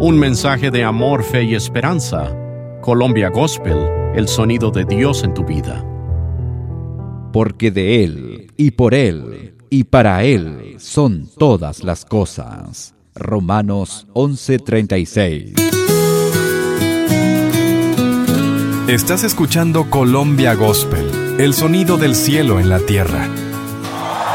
Un mensaje de amor, fe y esperanza. Colombia Gospel, el sonido de Dios en tu vida. Porque de Él, y por Él, y para Él son todas las cosas. Romanos 11:36. Estás escuchando Colombia Gospel, el sonido del cielo en la tierra.